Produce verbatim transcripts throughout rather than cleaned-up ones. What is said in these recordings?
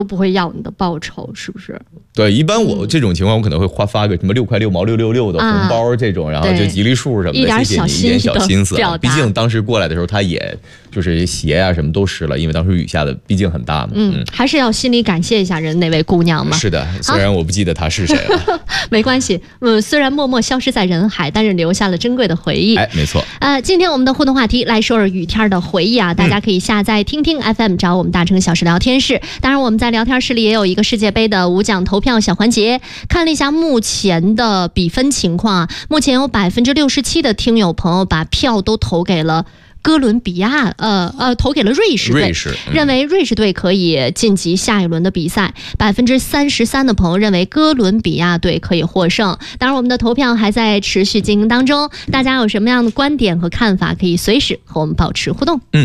不会要你的报酬，是不是？ 对，一般我这种情况，我可能会花发个什么六块六毛六六六的红包这种，啊、然后就吉利数什么的， 一点谢谢你一点小心思。毕竟当时过来的时候，他也就是鞋啊什么都湿了，因为当时雨下的毕竟很大嘛。 嗯，嗯还是要心里感谢一下人那位姑娘嘛。 是的，虽然我不记得她是谁了， 没关系。嗯，虽然默默消失在人海，但是留下了珍贵的回忆。 哎，没错。 呃，今天我们的互动话题来说说雨天的回忆啊，大家可以下载听听 F M， 找我们大城小事聊天室。当然，我们在聊天室里也有一个世界杯的五奖投票小环节。看了一下目前的比分情况啊，目前有百分之六十七的听友朋友把票都投给了哥伦比亚，呃呃，投给了瑞士队， 瑞士、嗯、 认为瑞士队可以晋级下一轮的比赛。百分之三十三的朋友认为哥伦比亚队可以获胜。当然，我们的投票还在持续进行当中，大家有什么样的观点和看法，可以随时和我们保持互动。 嗯，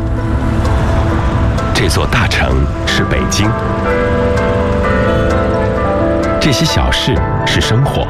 这座大城是北京。这些小事是生活，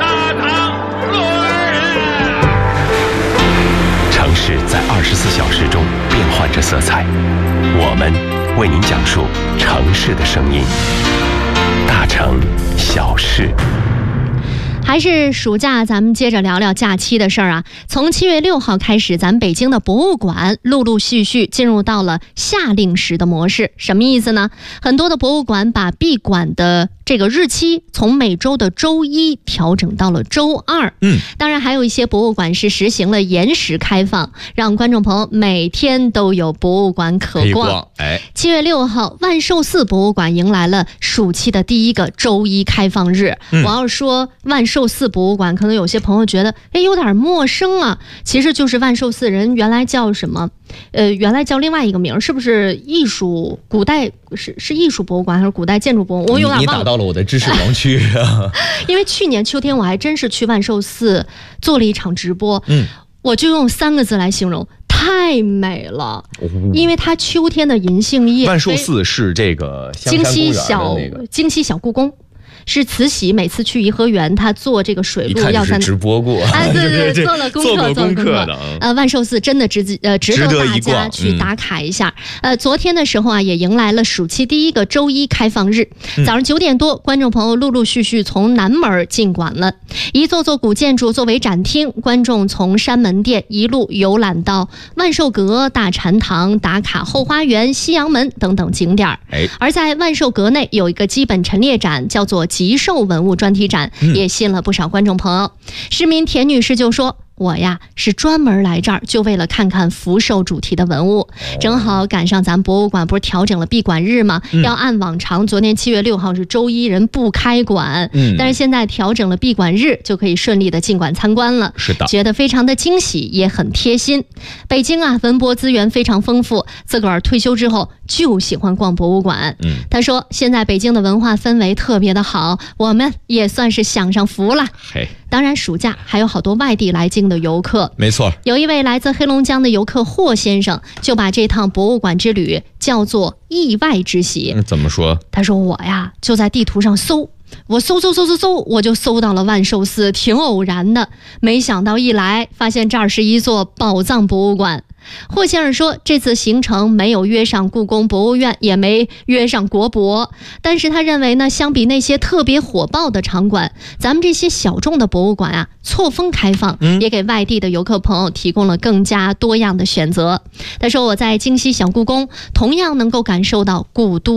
城市在二十四小时中变换着色彩，我们为您讲述城市的声音。大城小事。 还是暑假，咱们接着聊聊假期的事儿啊。从七月六号开始，咱北京的博物馆陆陆续续进入到了夏令时的模式。什么意思呢？很多的博物馆把闭馆的这个日期从每周的周一调整到了周二。 嗯， 当然还有一些博物馆是实行了延时开放，让观众朋友每天都有博物馆可逛。 可以逛。哎， 七月六号，万寿寺博物馆迎来了暑期的第一个周一开放日。嗯、我要说万寿寺博物馆，可能有些朋友觉得哎有点陌生啊，其实就是万寿寺人原来叫什么？呃，原来叫另外一个名，是不是艺术古代是是艺术博物馆还是古代建筑博物馆？我有点忘了。 你打到了我的知识盲区啊！ 因为去年秋天我还真是去万寿寺做了一场直播， 嗯， 我就用三个字来形容。太美了，因为它秋天的银杏叶。 万寿寺是这个香山公园的那个京西小故宫。是慈禧每次去颐和园，她做这个水路要在直播过， 哎，对对对，做了功课， 做过功课的。 呃，万寿寺真的值呃值得大家去打卡一下。嗯、呃，昨天的时候啊，也迎来了暑期第一个周一开放日。早上九点多，观众朋友陆陆续续从南门进馆了，一座座古建筑作为展厅，观众从山门殿一路游览到万寿阁、大禅堂，打卡后花园、西洋门等等景点。 哎， 而在万寿阁内有一个基本陈列展，叫做极寿文物专题展，也吸引了不少观众朋友。市民田女士就说，我呀是专门来这儿就为了看看福寿主题的文物，正好赶上咱博物馆不是调整了闭馆日吗？嗯、要按往常，昨天七月六号是周一，人不开馆，嗯、但是现在调整了闭馆日，就可以顺利的进馆参观了。 是的， 觉得非常的惊喜，也很贴心。北京啊，文博资源非常丰富，自个儿退休之后就喜欢逛博物馆。嗯，他说现在北京的文化氛围特别的好，我们也算是享上福了。 嘿。 当然，暑假还有好多外地来京的游客。 没错， 有一位来自黑龙江的游客霍先生，就把这趟博物馆之旅叫做意外之喜。 嗯、怎么说？ 他说我呀就在地图上搜，我搜搜搜搜搜，我就搜到了万寿寺，挺偶然的。没想到一来，发现这儿是一座宝藏博物馆。霍先生说，这次行程没有约上故宫博物院，也没约上国博，但是他认为呢，相比那些特别火爆的场馆，咱们这些小众的博物馆啊，错峰开放，也给外地的游客朋友提供了更加多样的选择。他说，我在京西小故宫同样能够感受到古都